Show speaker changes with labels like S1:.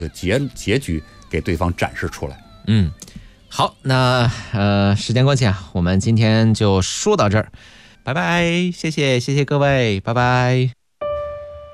S1: 结局给对方展示出来。
S2: 好，那时间关系啊，我们今天就说到这儿，拜拜，谢谢各位，拜拜。